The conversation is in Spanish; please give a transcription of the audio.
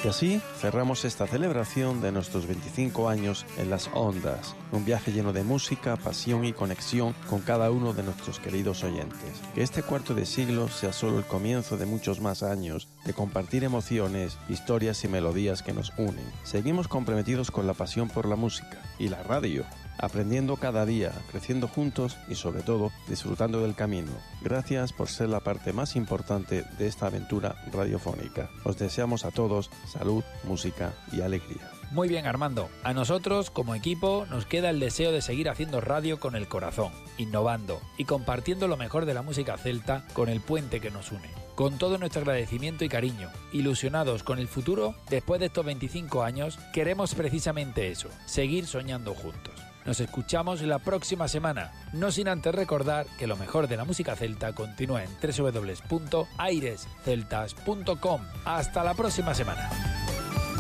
Y así cerramos esta celebración de nuestros 25 años en las ondas, un viaje lleno de música, pasión y conexión con cada uno de nuestros queridos oyentes. Que este cuarto de siglo sea solo el comienzo de muchos más años de compartir emociones, historias y melodías que nos unen. Seguimos comprometidos con la pasión por la música y la radio, aprendiendo cada día, creciendo juntos y sobre todo disfrutando del camino. Gracias por ser la parte más importante de esta aventura radiofónica. Os deseamos a todos salud, música y alegría. Muy bien, Armando. A nosotros, como equipo, nos queda el deseo de seguir haciendo radio con el corazón, innovando y compartiendo lo mejor de la música celta con el puente que nos une. Con todo nuestro agradecimiento y cariño, ilusionados con el futuro, después de estos 25 años, queremos precisamente eso, seguir soñando juntos. Nos escuchamos la próxima semana, no sin antes recordar que lo mejor de la música celta continúa en www.airesceltas.com. Hasta la próxima semana.